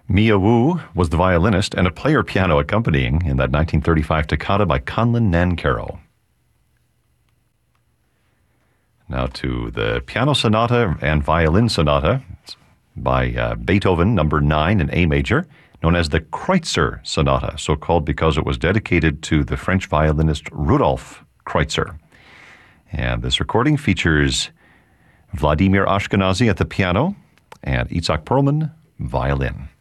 Mia Wu was the violinist and a player piano accompanying in that 1935 toccata by Conlon Nancarrow. Now to the piano sonata and violin sonata by Beethoven, number 9 in A major, known as the Kreutzer Sonata, so called because it was dedicated to the French violinist Rudolf Kreutzer. And this recording features Vladimir Ashkenazy at the piano and Itzhak Perlman, violin.